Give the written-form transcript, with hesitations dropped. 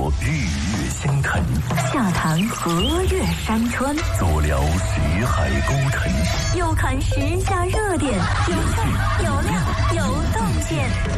日月星辰， 下谈河岳山川， 左聊徐海沟沉， 右看时下热点，有趣有料有洞见。